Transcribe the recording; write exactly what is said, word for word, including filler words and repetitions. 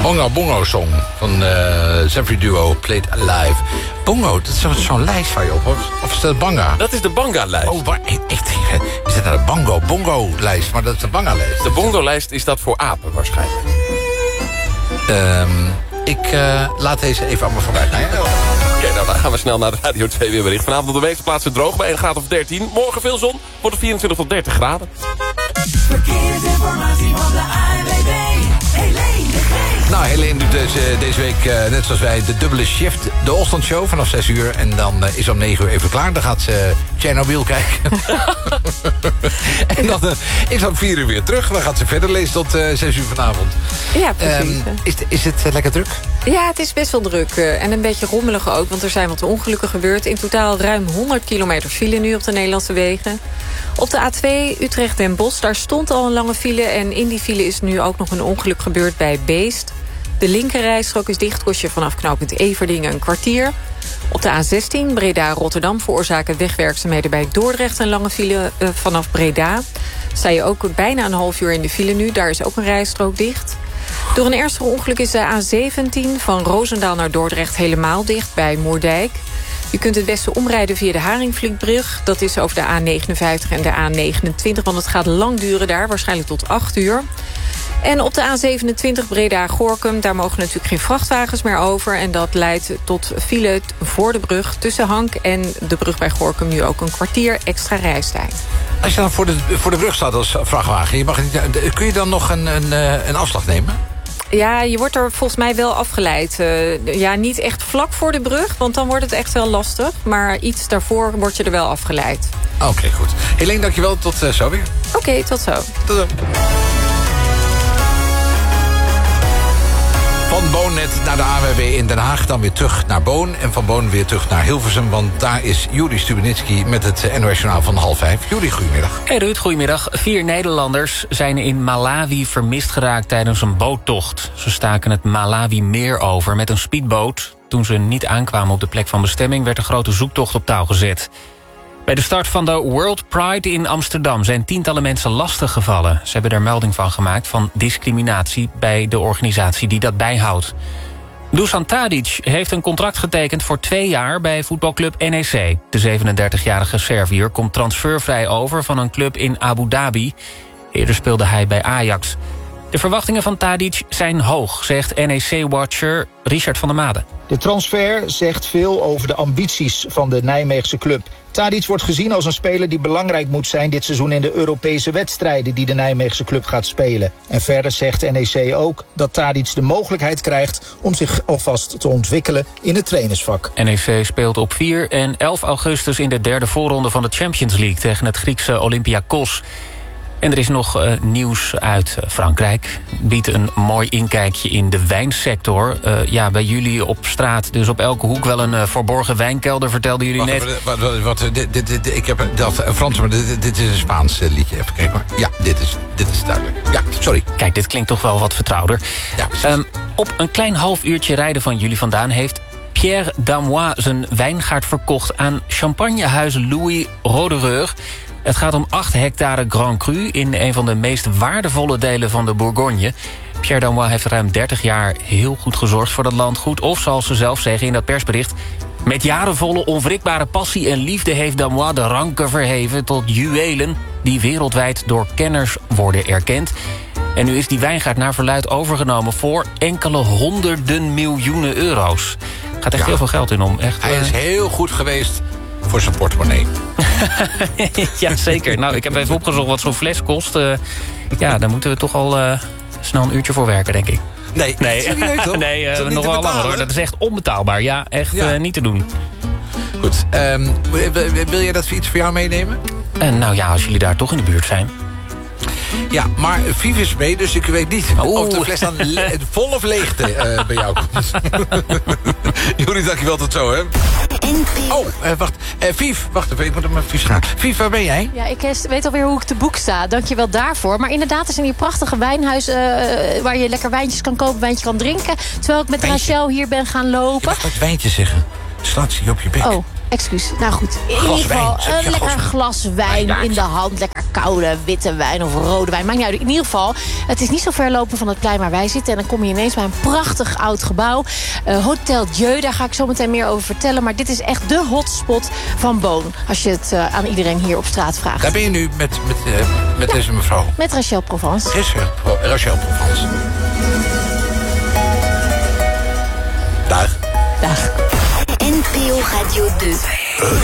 Bongo Bongo Song van uh, Zephyr Duo, Played Alive. Bongo, dat is zo'n lijst waar je op hebt. Of is dat Banga? Dat is de Banga-lijst. Oh, waar, echt, is dat nou de Bongo Bongo-lijst? Maar dat is de Banga-lijst. De Bongo-lijst is dat voor apen waarschijnlijk. Um, ik uh, laat deze even aan me voorbij gaan. Ja? Oké, okay, nou dan gaan we snel naar de Radio twee weerbericht. Vanavond op de meeste plaatsen droog bij een graad of dertien. Morgen veel zon, wordt het vierentwintig tot dertig graden. Verkeersinformatie van de A N W B. Helene de Geest. Nou, Helene doet deze, deze week, uh, net zoals wij, de dubbele shift. De ochtendshow vanaf zes uur. En dan uh, is om negen uur even klaar. Dan gaat ze uh, Chernobyl kijken. En dan uh, is om vier uur weer terug. Dan gaat ze verder lezen tot uh, zes uur vanavond. Ja, precies. Um, is, is het uh, lekker druk? Ja, het is best wel druk. Uh, en een beetje rommelig ook, want er zijn wat ongelukken gebeurd. In totaal ruim honderd kilometer file nu op de Nederlandse wegen. Op de A twee Utrecht-Den Bosch, daar stond al een lange file. En in die file is nu ook nog een ongeluk gebeurd bij Beest. De linkerrijstrook is dicht, kost je vanaf knooppunt Everdingen een kwartier. Op de A zestien Breda-Rotterdam veroorzaken wegwerkzaamheden bij Dordrecht een lange file uh, vanaf Breda. Sta je ook bijna een half uur in de file nu, daar is ook een rijstrook dicht. Door een ernstig ongeluk is de A zeventien van Roosendaal naar Dordrecht helemaal dicht bij Moerdijk. Je kunt het beste omrijden via de Haringvlietbrug. Dat is over de A negenenvijftig en de A negenentwintig, want het gaat lang duren daar, waarschijnlijk tot acht uur. En op de A zevenentwintig Breda-Gorinchem, daar mogen natuurlijk geen vrachtwagens meer over. En dat leidt tot file voor de brug tussen Hank en de brug bij Gorinchem nu ook een kwartier extra reistijd. Als je dan voor de, voor de brug staat als vrachtwagen, je mag niet, kun je dan nog een, een, een afslag nemen? Ja, je wordt er volgens mij wel afgeleid. Uh, ja, niet echt vlak voor de brug, want dan wordt het echt wel lastig. Maar iets daarvoor word je er wel afgeleid. Oké, okay, goed. Helene, dankjewel. Tot uh, zo weer. Oké, okay, tot zo. Tot zo. Van Boon net naar de A W B in Den Haag, dan weer terug naar Boon. En van Boon weer terug naar Hilversum, want daar is Juri Stubenitski met het N O S Journaal van half vijf. Juri, goedemiddag. Hey Ruud, goedemiddag. Vier Nederlanders zijn in Malawi vermist geraakt tijdens een boottocht. Ze staken het Malawi-meer over met een speedboot. Toen ze niet aankwamen op de plek van bestemming werd een grote zoektocht op touw gezet. Bij de start van de World Pride in Amsterdam zijn tientallen mensen lastiggevallen. Ze hebben er melding van gemaakt van discriminatie bij de organisatie die dat bijhoudt. Dusan Tadic heeft een contract getekend voor twee jaar bij voetbalclub N E C. De zevenendertigjarige Serviër komt transfervrij over van een club in Abu Dhabi. Eerder speelde hij bij Ajax. De verwachtingen van Tadic zijn hoog, zegt N E C-watcher Richard van der Made. De transfer zegt veel over de ambities van de Nijmeegse club. Tadic wordt gezien als een speler die belangrijk moet zijn dit seizoen in de Europese wedstrijden die de Nijmeegse club gaat spelen. En verder zegt N E C ook dat Tadic de mogelijkheid krijgt om zich alvast te ontwikkelen in het trainersvak. N E C speelt op vier en elf augustus in de derde voorronde van de Champions League tegen het Griekse Olympiakos. En er is nog uh, nieuws uit Frankrijk. Biedt een mooi inkijkje in de wijnsector. Uh, ja, bij jullie op straat, dus op elke hoek wel een uh, verborgen wijnkelder, vertelden jullie net. Wat, wat, wat, dit, dit, dit, ik heb dat Frans, maar dit, dit is een Spaans uh, liedje. Even kijken hoor. Ja, dit is, dit is duidelijk. Ja, sorry. Kijk, dit klinkt toch wel wat vertrouwder. Ja, um, op een klein half uurtje rijden van jullie vandaan heeft Pierre Damois zijn wijngaard verkocht aan champagnehuis Louis Roederer. Het gaat om acht hectare Grand Cru in een van de meest waardevolle delen van de Bourgogne. Pierre Damois heeft ruim dertig jaar heel goed gezorgd voor dat landgoed. Of zoals ze zelf zeggen in dat persbericht: met jarenvolle onwrikbare passie en liefde heeft Damois de ranken verheven tot juwelen die wereldwijd door kenners worden erkend. En nu is die wijngaard naar verluidt overgenomen voor enkele honderden miljoenen euro's. Gaat echt ja. heel veel geld in om. Echt, Hij is heel goed geweest voor zijn portemonnee. Ja, zeker. Nou, ik heb even opgezocht wat zo'n fles kost. Uh, ja, daar moeten we toch al uh, snel een uurtje voor werken, denk ik. Nee, nee, serieus, nee uh, nog wel langer hoor. Dat is echt onbetaalbaar. Ja, echt ja. Uh, niet te doen. Goed. Um, wil je dat iets voor jou meenemen? Uh, nou ja, als jullie daar toch in de buurt zijn. Ja, maar Viv is mee, dus ik weet niet Oeh. of de fles dan le- vol of leegte uh, bij jou komt. Juri, dankjewel, tot zo, hè. Oh, uh, wacht. Uh, Viv, wacht even, ik moet hem even gaan. Viv, waar ben jij? Ja, ik weet alweer hoe ik te boek sta. Dankjewel daarvoor. Maar inderdaad, er zijn hier prachtige wijnhuizen uh, waar je lekker wijntjes kan kopen, wijntje kan drinken. Terwijl ik met Rachel hier ben gaan lopen. Je mag wat wijntjes zeggen. Slaat ze je op je bek. Oh. Excuus. Nou goed, in Glas ieder geval wijn. een Ja, lekker glas- glas wijn in de hand. Lekker koude witte wijn of rode wijn. Maakt niet uit. In ieder geval, het is niet zo ver lopen van het plein waar wij zitten. En dan kom je ineens bij een prachtig oud gebouw. Uh, Hotel Dieu, daar ga ik zo meteen meer over vertellen. Maar dit is echt de hotspot van Boon. Als je het uh, aan iedereen hier op straat vraagt. Daar ben je nu met, met, uh, met deze mevrouw. Met Rachel Provence. Rachel, Rachel Provence. Dag. Dag. N P O Radio deux.